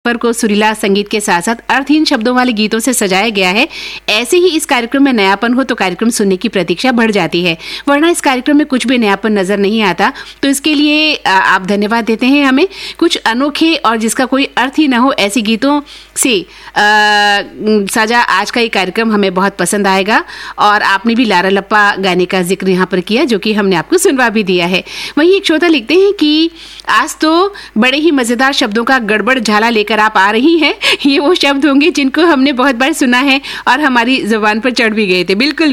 पर को सुरीला संगीत के साथ साथ अर्थहीन शब्दों वाले गीतों से सजाया गया है। ऐसे ही इस कार्यक्रम में नयापन हो तो कार्यक्रम सुनने की प्रतीक्षा बढ़ जाती है, वरना इस कार्यक्रम में कुछ भी नयापन नजर नहीं आता। तो इसके लिए आप धन्यवाद देते हैं हमें। कुछ अनोखे और जिसका कोई अर्थ ही ना हो ऐसे गीतों से सजा आज का ये कार्यक्रम हमें बहुत पसंद आएगा। और आपने भी लारा लप्पा गाने का जिक्र यहाँ पर किया, जो कि हमने आपको सुनवा भी दिया है। वहीं एक श्रोता लिखते हैं कि आज तो बड़े ही मजेदार शब्दों का गड़बड़ झाला लेकर आप आ रही हैं। ये वो शब्द होंगे जिनको हमने बहुत बार सुना है और हमारी जुबान पर चढ़ भी गए थे। बिल्कुल